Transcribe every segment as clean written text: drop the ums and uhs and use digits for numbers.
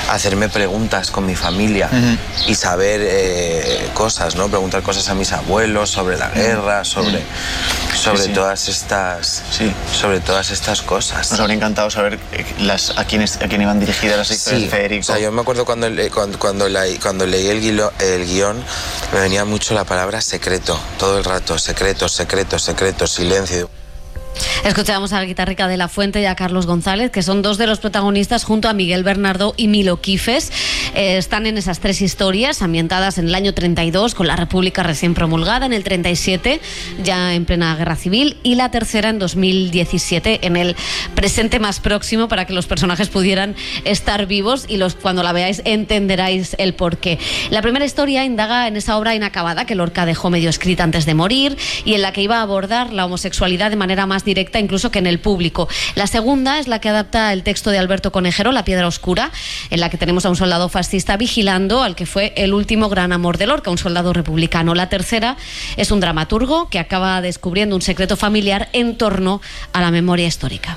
hacerme preguntas con mi familia y saber cosas, ¿no? Preguntar cosas a mis abuelos sobre la guerra, sobre todas estas cosas. Nos habría encantado saber a quién iban dirigidas las historias de Federico. O sea, yo me acuerdo cuando leí el guión, me venía mucho la palabra secreto, todo el rato, secreto, silencio. Escuchábamos a la guitarrica de La Fuente y a Carlos González, que son dos de los protagonistas junto a Miguel Bernardo y Milo Quifes. Están en esas tres historias ambientadas en el año 32, con la República recién promulgada, en el 37, ya en plena guerra civil, y la tercera en 2017, en el presente más próximo, para que los personajes pudieran estar vivos, y cuando la veáis entenderáis el porqué. La primera historia indaga en esa obra inacabada que Lorca dejó medio escrita antes de morir y en la que iba a abordar la homosexualidad de manera más directa incluso que en el público. La segunda es la que adapta el texto de Alberto Conejero, La piedra oscura, en la que tenemos a un soldado fascista vigilando al que fue el último gran amor de Lorca, un soldado republicano. La tercera es un dramaturgo que acaba descubriendo un secreto familiar en torno a la memoria histórica.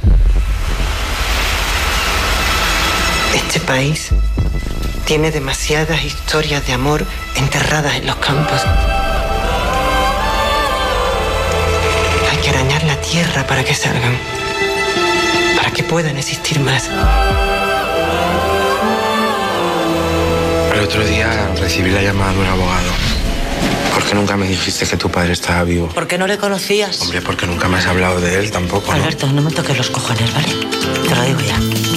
Este país tiene demasiadas historias de amor enterradas en los campos. Hay que arañar la tierra para que salgan, para que puedan existir más. El otro día recibí la llamada de un abogado. ¿Por qué nunca me dijiste que tu padre estaba vivo? ¿Por qué no le conocías? Hombre, porque nunca me has hablado de él tampoco, ¿no? Alberto, no me toques los cojones, ¿vale? Te lo digo ya.